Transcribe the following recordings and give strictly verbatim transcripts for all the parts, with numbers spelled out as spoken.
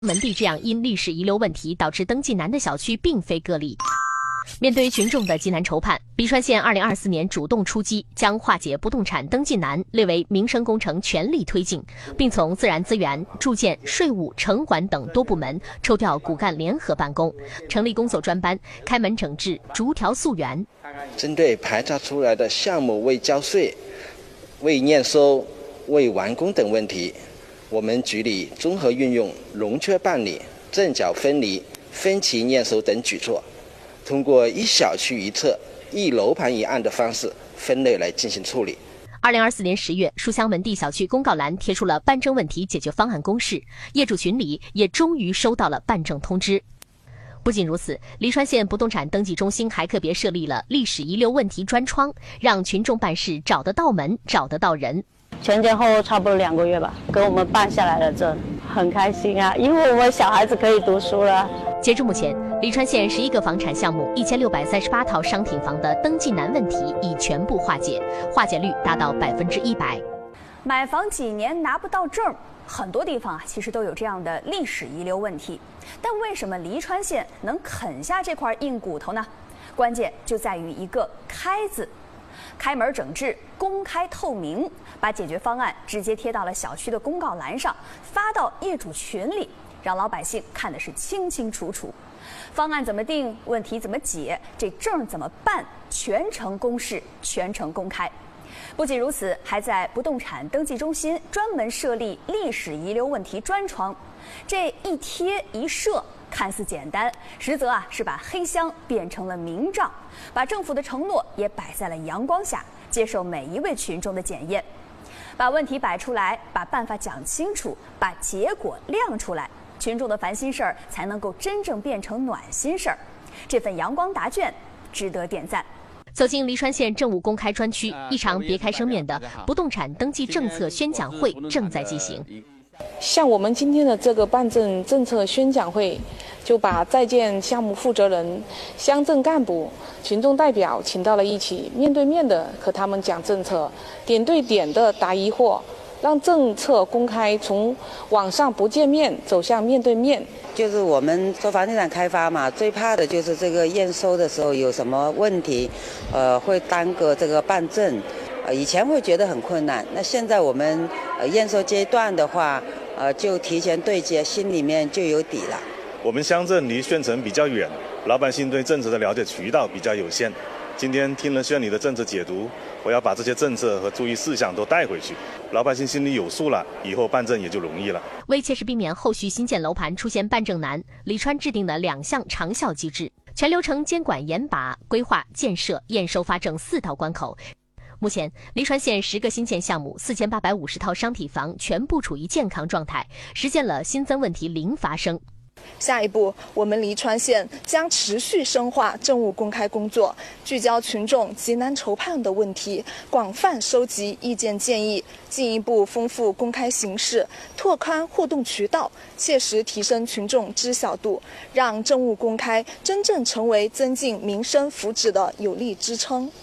门地这样因历史遗留问题导致登记难的小区并非个例。面对群众的急难筹盼，黎川县二零二四年主动出击，将化解不动产登记难列为民生工程全力推进，并从自然资源、住建、税务、城管等多部门抽调骨干联合办公，成立工作专班，开门整治，逐条溯源。 针对排查出来的项目未交税、未验收、未完工等问题，我们局里综合运用融缺办理、证缴分离、分期验收等举措，通过一小区一册、一楼盘一案的方式分类来进行处理。 二零二四年十月，书香门第小区公告栏贴出了办证问题解决方案公示，业主群里也终于收到了办证通知。不仅如此，黎川县不动产登记中心还特别设立了历史遗留问题专窗，让群众办事找得到门，找得到人。 前前后后差不多两个月吧，给我们办下来了证，很开心啊，因为我们小孩子可以读书了。 截至目前，黎川县十一个房产项目、一千六百三十八套商品房的登记难问题已全部化解，化解率达到百分之一百。 买房几年拿不到证，很多地方啊其实都有这样的历史遗留问题，但为什么黎川县能啃下这块硬骨头呢？关键就在于一个“开”字。开门整治，公开透明，把解决方案直接贴到了小区的公告栏上，发到业主群里，让老百姓看的是清清楚楚。方案怎么定，问题怎么解，这证怎么办，全程公示，全程公开。不仅如此，还在不动产登记中心专门设立历史遗留问题专窗，这一贴一设，看似简单，实则啊是把黑箱变成了明账，把政府的承诺也摆在了阳光下，接受每一位群众的检验。把问题摆出来，把办法讲清楚，把结果亮出来，群众的烦心事儿才能够真正变成暖心事儿。这份阳光答卷值得点赞。 走进黎川县政务公开专区，一场别开生面的不动产登记政策宣讲会正在进行。 像我们今天的这个办证政策宣讲会，就把在建项目负责人、乡镇干部、群众代表请到了一起，面对面的和他们讲政策，点对点的答疑惑，让政策公开从网上不见面走向面对面。 就是我们做房地产开发嘛，最怕的就是这个验收的时候有什么问题，呃，会耽搁这个办证。呃，以前会觉得很困难，那现在我们呃验收阶段的话，呃，就提前对接，心里面就有底了。 我们乡镇离县城比较远，老百姓对政策的了解渠道比较有限。今天听了县里的政策解读，我要把这些政策和注意事项都带回去，老百姓心里有数了，以后办证也就容易了。 为切实避免后续新建楼盘出现办证难，黎川制定了两项长效机制，全流程监管严把，规划、建设、验收、发证四道关口。目前，黎川县十个新建项目、四千八百五十套商品房全部处于健康状态，实现了新增问题零发生。 下一步，我们黎川县将持续深化政务公开工作，聚焦群众急难筹盼的问题，广泛收集意见建议，进一步丰富公开形式，拓宽互动渠道，切实提升群众知晓度，让政务公开真正成为增进民生福祉的有力支撑。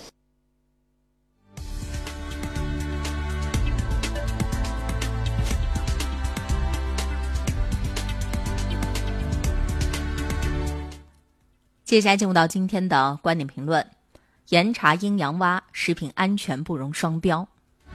接下来进入到今天的观点评论，严查阴阳蛙，食品安全不容双标。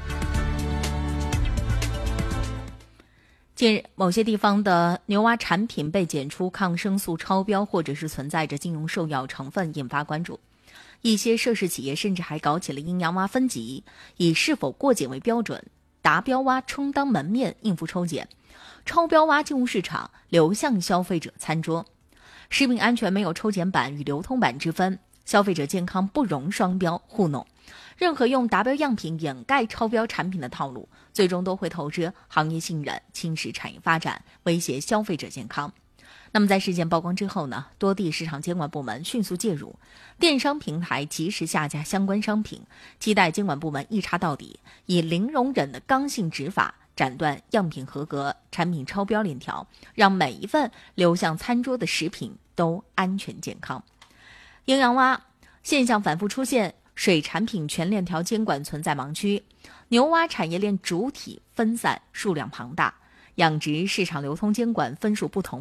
近日，某些地方的牛蛙产品被检出抗生素超标，或者是存在着禁用兽药成分，引发关注。一些涉事企业甚至还搞起了阴阳蛙分级，以是否过检为标准，达标蛙充当门面应付抽检，超标蛙进入市场，流向消费者餐桌。食品安全没有抽检版与流通版之分，消费者健康不容双标糊弄。任何用达标样品掩盖超标产品的套路，最终都会透支行业信任，侵蚀产业发展，威胁消费者健康。那么在事件曝光之后呢，多地市场监管部门迅速介入，电商平台及时下架相关商品，期待监管部门一查到底，以零容忍的刚性执法斩断样品合格、产品超标链条，让每一份流向餐桌的食品都安全健康。阴阳蛙现象反复出现，水产品全链条监管存在盲区，牛蛙产业链主体分散，数量庞大， 养殖市场流通监管分属不同。